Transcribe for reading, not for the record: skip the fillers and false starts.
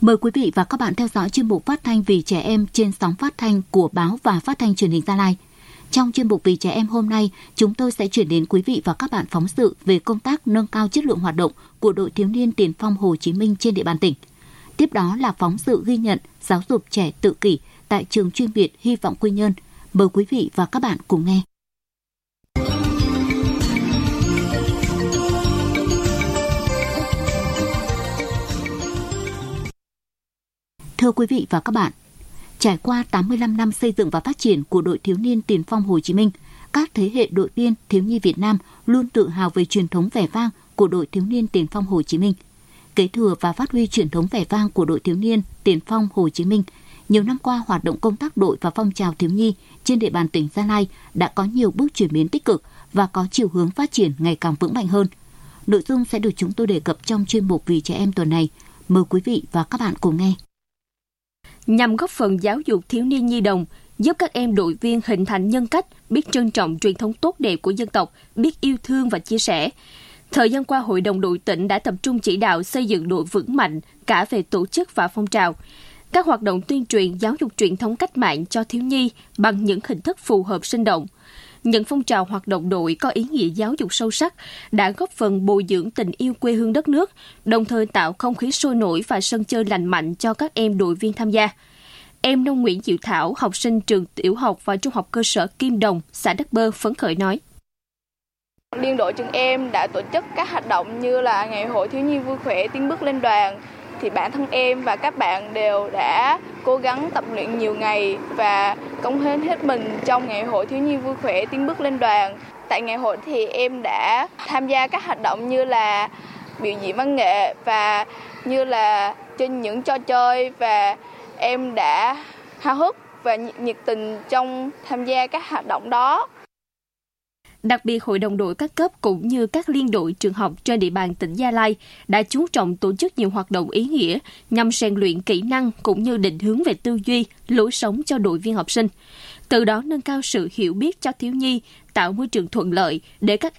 Mời quý vị và các bạn theo dõi chuyên mục phát thanh vì trẻ em trên sóng phát thanh của Báo và Phát thanh Truyền hình Gia Lai. Trong chuyên mục Vì trẻ em hôm nay, chúng tôi sẽ chuyển đến quý vị và các bạn phóng sự về công tác nâng cao chất lượng hoạt động của đội thiếu niên tiền phong Hồ Chí Minh trên địa bàn tỉnh. Tiếp đó là phóng sự ghi nhận giáo dục trẻ tự kỷ tại trường chuyên biệt Hy vọng Quy Nhơn. Mời quý vị và các bạn cùng nghe. Thưa quý vị và các bạn, trải qua 85 năm xây dựng và phát triển của đội thiếu niên tiền phong Hồ Chí Minh, các thế hệ đội viên thiếu nhi Việt Nam luôn tự hào về truyền thống vẻ vang của đội thiếu niên tiền phong Hồ Chí Minh. Kế thừa và phát huy truyền thống vẻ vang của đội thiếu niên tiền phong Hồ Chí Minh, nhiều năm qua hoạt động công tác đội và phong trào thiếu nhi trên địa bàn tỉnh Gia Lai đã có nhiều bước chuyển biến tích cực và có chiều hướng phát triển ngày càng vững mạnh hơn. Nội dung sẽ được chúng tôi đề cập trong chuyên mục Vì trẻ em tuần này. Mời quý vị và các bạn cùng nghe. Nhằm góp phần giáo dục thiếu niên nhi đồng, giúp các em đội viên hình thành nhân cách, biết trân trọng truyền thống tốt đẹp của dân tộc, biết yêu thương và chia sẻ. Thời gian qua, Hội đồng đội tỉnh đã tập trung chỉ đạo xây dựng đội vững mạnh cả về tổ chức và phong trào. Các hoạt động tuyên truyền giáo dục truyền thống cách mạng cho thiếu nhi bằng những hình thức phù hợp sinh động. Những phong trào hoạt động đội có ý nghĩa giáo dục sâu sắc đã góp phần bồi dưỡng tình yêu quê hương đất nước, đồng thời tạo không khí sôi nổi và sân chơi lành mạnh cho các em đội viên tham gia. Em Nông Nguyễn Diệu Thảo, học sinh trường tiểu học và trung học cơ sở Kim Đồng, xã Đắc Bơ phấn khởi nói. Liên đội trường em đã tổ chức các hoạt động như là ngày hội thiếu nhi vui khỏe tiến bước lên đoàn. Thì bản thân em và các bạn đều đã cố gắng tập luyện nhiều ngày và cống hiến hết mình trong ngày hội thiếu nhi vui khỏe tiến bước lên đoàn. Tại ngày hội thì em đã tham gia các hoạt động như là biểu diễn văn nghệ và như là trên những trò chơi, và em đã háo hức và nhiệt tình trong tham gia các hoạt động đó. Đặc biệt, Hội đồng đội các cấp cũng như các liên đội trường học trên địa bàn tỉnh Gia Lai đã chú trọng tổ chức nhiều hoạt động ý nghĩa nhằm rèn luyện kỹ năng cũng như định hướng về tư duy, lối sống cho đội viên học sinh. Từ đó nâng cao sự hiểu biết cho thiếu nhi, tạo môi trường thuận lợi để các